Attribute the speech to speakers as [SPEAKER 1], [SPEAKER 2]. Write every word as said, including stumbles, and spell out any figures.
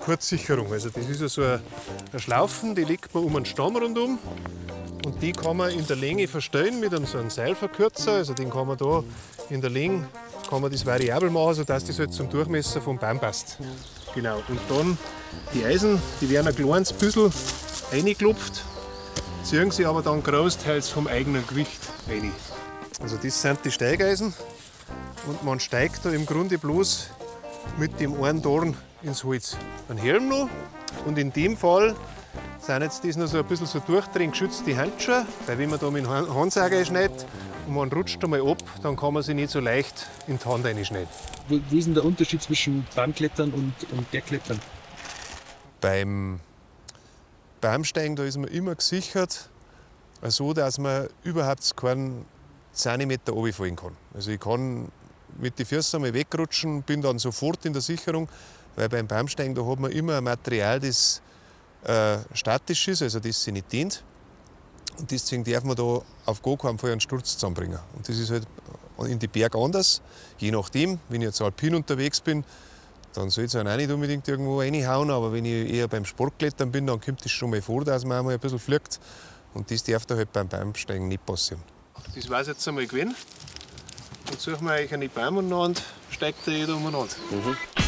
[SPEAKER 1] Kurzsicherung. Also das ist ja so eine Schlaufen, die legt man um einen Stamm rundum. Und die kann man in der Länge verstellen mit einem, so einem Seilverkürzer. Also den kann man da in der Länge kann man das variabel machen, sodass das halt zum Durchmesser vom Baum passt. Genau. Und dann die Eisen, die werden ein kleines bisschen reingelupft, ziehen sie aber dann großteils vom eigenen Gewicht rein. Also das sind die Steigeisen und man steigt da im Grunde bloß mit dem einen Dorn ins Holz. Ein Helm noch und in dem Fall sind jetzt das noch so ein bisschen so durchdrehen geschützte Handschuhe, weil wenn man da mit dem Handsäger schneidet und man rutscht einmal ab, dann kann man sich nicht so leicht in die Hand reinschneiden.
[SPEAKER 2] Wie ist denn der Unterschied zwischen Baumklettern und, und Bergklettern?
[SPEAKER 1] Beim Baumsteigen da ist man immer gesichert, so dass man überhaupt keinen Zentimeter runterfallen kann. Also ich kann mit den Füßen einmal wegrutschen, bin dann sofort in der Sicherung, weil beim Baumsteigen da hat man immer ein Material, das äh, statisch ist, also das sich nicht dehnt. Und deswegen darf man da auf gar keinen Fall einen Sturz zusammenbringen. Und das ist halt in die Berge anders, je nachdem. Wenn ich jetzt alpin unterwegs bin, dann soll es auch nicht unbedingt irgendwo reinhauen, aber wenn ich eher beim Sportklettern bin, dann kommt es schon mal vor, dass man auch mal ein bisschen fliegt. Und das darf da halt beim Baumsteigen nicht passieren. Das war es jetzt einmal gewesen. Jetzt suchen wir euch einen Baum und steigt da jeder umeinander. Mhm.